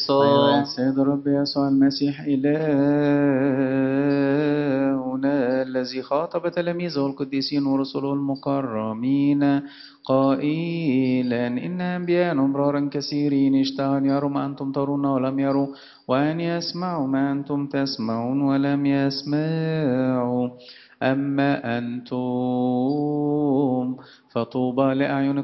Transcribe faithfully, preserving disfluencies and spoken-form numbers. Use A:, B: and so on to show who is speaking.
A: Χριστό.
B: أيها السيد الرب يسوع المسيح إلهنا الذي خاطب تلاميذه القديسين ورسله المكرمين قائلا إن أنبياء أمرارا كثيرين اشتهوا أن يروا ما أنتم ترون ولم يروا وأن يسمعوا ما أنتم تسمعون ولم يسمعوا أما أنتم فطوبى لأعينكم